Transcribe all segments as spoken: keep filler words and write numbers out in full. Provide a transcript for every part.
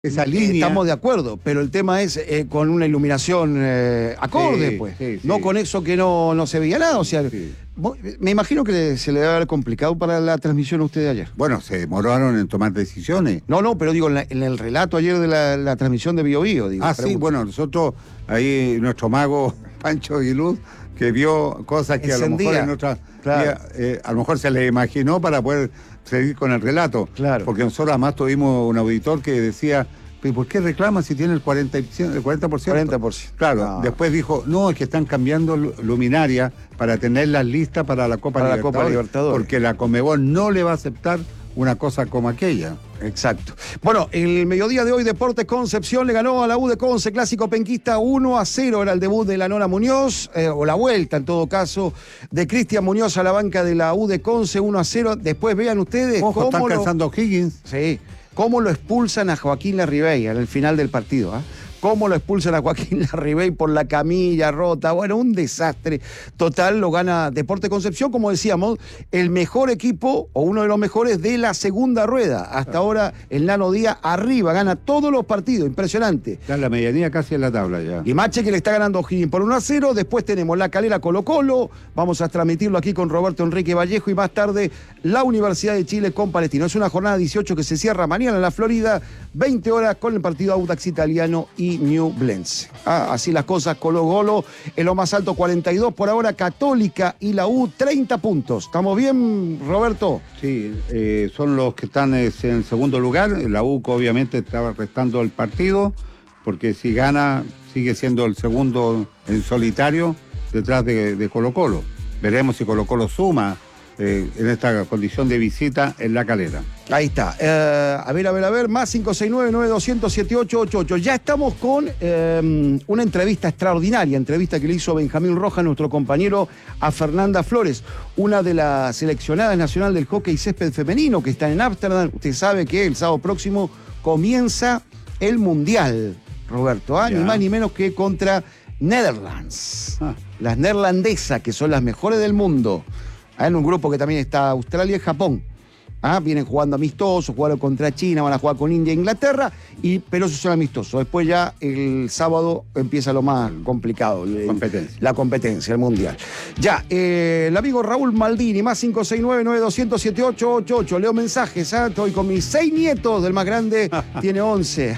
esa línea. Estamos de acuerdo, pero el tema es eh, con una iluminación eh, acorde, sí, pues. Sí, sí. No con eso que no, no se veía nada. O sea, sí. me imagino que se le debe haber complicado para la transmisión a usted de ayer. Bueno, se demoraron en tomar decisiones. No, no, pero digo, en, la, en el relato ayer de la, la transmisión de Bio Bio, digo. Ah, pregunto. sí, bueno, nosotros, ahí nuestro mago Pancho Aguiluz, que vio cosas que Encendía. a lo mejor en otra Claro. día, eh, a lo mejor se le imaginó para poder seguir con el relato. Claro. Porque nosotros además tuvimos un auditor que decía, ¿por qué reclama si tiene el cuarenta por ciento? El cuarenta por ciento? cuarenta por ciento. Claro, No. después dijo, no, es que están cambiando luminaria para tenerlas listas para la Copa Para la Libertadores. Copa Libertadores. Porque la Conmebol no le va a aceptar una cosa como aquella. Exacto. Bueno, el mediodía de hoy, Deportes Concepción le ganó a la U de Conce, clásico penquista uno a cero. Era el debut de la Nona Muñoz, eh, o la vuelta en todo caso, de Cristian Muñoz a la banca de la U de Conce, uno a cero. Después vean ustedes Ojo, están cómo lo, cansando Higgins. sí, cómo lo expulsan a Joaquín Larribey en el final del partido. ¿eh? Cómo lo expulsan a Joaquín Larribey por la camilla rota. Bueno, un desastre total. Lo gana Deportes Concepción, como decíamos, el mejor equipo o uno de los mejores de la segunda rueda. Hasta ahora el Nano Díaz arriba, gana todos los partidos. Impresionante. Está en la medianía casi en la tabla ya. Limache que le está ganando O'Higgins por uno a cero. Después tenemos La Calera Colo Colo. Vamos a transmitirlo aquí con Roberto Enrique Vallejo. Y más tarde la Universidad de Chile con Palestino. Es una jornada dieciocho que se cierra mañana en la Florida. veinte horas con el partido Audax Italiano y Ñublense. Ah, así las cosas. Colo Colo en lo más alto cuarenta y dos. Por ahora Católica y la U treinta puntos. ¿Estamos bien, Roberto? Sí, eh, son los que están eh, en segundo lugar. La U obviamente estaba restando el partido, porque si gana sigue siendo el segundo en solitario detrás de, de Colo Colo. Veremos si Colo Colo suma eh, en esta condición de visita en La Calera. Ahí está. Eh, a ver, a ver, a ver. Más cinco seis nueve, nueve dos cero cero, siete ocho ocho ocho. Ya estamos con eh, una entrevista extraordinaria, entrevista que le hizo Benjamín Rojas, nuestro compañero, a Fernanda Flores, una de las seleccionadas nacional del hockey césped femenino que está en Ámsterdam. Usted sabe que el sábado próximo comienza el Mundial, Roberto. ¿ah? Ni más ni menos que contra Netherlands. Ah. Las neerlandesas, que son las mejores del mundo. Ah, en un grupo que también está Australia y Japón. Ah, vienen jugando amistosos, jugaron contra China, van a jugar con India e Inglaterra, y, pero esos son amistosos. Después ya el sábado empieza lo más complicado. El, competencia. La competencia, el Mundial. Ya, eh, el amigo Raúl Maldini, más cinco seis nueve, nueve dos cero cero, siete ocho ocho ocho. Leo mensajes, ¿ah? Estoy con mis seis nietos, del más grande tiene once.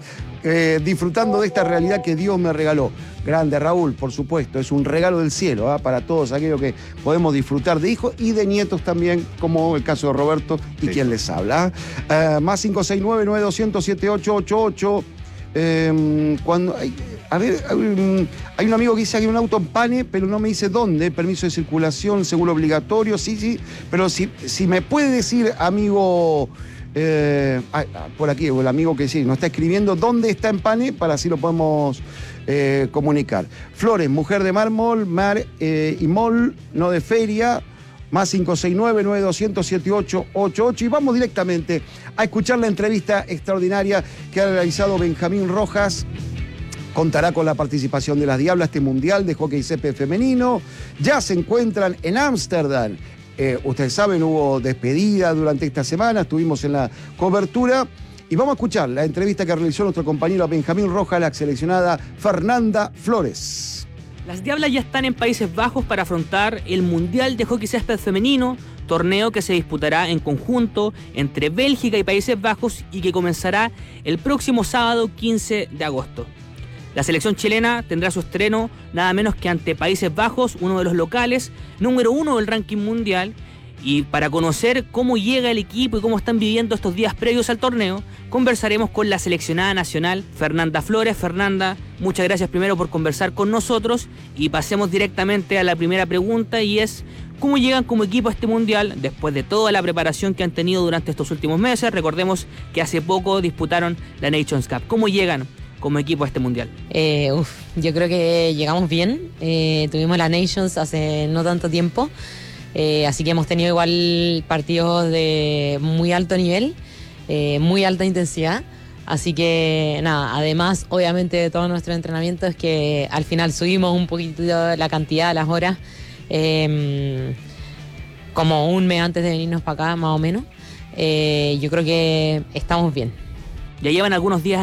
eh, disfrutando de esta realidad que Dios me regaló. Grande Raúl, por supuesto, es un regalo del cielo, ¿eh? Para todos aquellos que podemos disfrutar de hijos y de nietos también, como el caso de Roberto y sí. Quien les habla. ¿eh? Uh, más cinco seis nueve, nueve dos cero cero, siete ocho ocho ocho. Eh, cuando, hay, a ver, hay, hay un amigo que dice que hay un auto en pane, pero no me dice dónde. Permiso de circulación, seguro obligatorio, sí, sí. Pero si, si me puede decir, amigo... Eh, ah, por aquí, el amigo que sí, nos está escribiendo dónde está en pane, para así lo podemos eh, comunicar. Flores, mujer de mármol, mar eh, y mol, no de feria, más cinco seis nueve, nueve dos cero cero, siete ocho ocho ocho. Y vamos directamente a escuchar la entrevista extraordinaria que ha realizado Benjamín Rojas. Contará con la participación de las Diablas, este mundial de hockey césped femenino. Ya se encuentran en Ámsterdam. Eh, ustedes saben, hubo despedida durante esta semana, estuvimos en la cobertura y vamos a escuchar la entrevista que realizó nuestro compañero Benjamín Rojas, la seleccionada Fernanda Flores. Las Diablas ya están en Países Bajos para afrontar el Mundial de Hockey Césped Femenino, torneo que se disputará en conjunto entre Bélgica y Países Bajos y que comenzará el próximo sábado quince de agosto. La selección chilena tendrá su estreno nada menos que ante Países Bajos, uno de los locales, número uno del ranking mundial. Y para conocer cómo llega el equipo y cómo están viviendo estos días previos al torneo, conversaremos con la seleccionada nacional Fernanda Flores. Fernanda, muchas gracias primero por conversar con nosotros y pasemos directamente a la primera pregunta, y es: ¿cómo llegan como equipo a este mundial después de toda la preparación que han tenido durante estos últimos meses? Recordemos que hace poco disputaron la Nations Cup. ¿Cómo llegan como equipo a este mundial? Eh, uf, yo creo que llegamos bien. Eh, tuvimos la Nations hace no tanto tiempo, eh, así que hemos tenido igual partidos de muy alto nivel, eh, muy alta intensidad. Así que nada, además obviamente de todo nuestro entrenamiento es que al final subimos un poquito la cantidad de las horas, eh, como un mes antes de venirnos para acá más o menos. Eh, yo creo que estamos bien. Ya llevan algunos días